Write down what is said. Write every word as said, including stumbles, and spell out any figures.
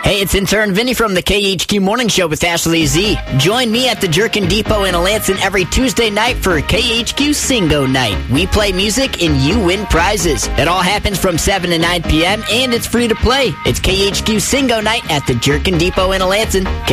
Hey, it's intern Vinny from the K H Q Morning Show with Ashley Z. Join me at the Jerkin Depot in Alanson every Tuesday night for K H Q Singo Night. We play music and you win prizes. It all happens from seven to nine p.m. and it's free to play. It's K H Q Singo Night at the Jerkin Depot in Alanson.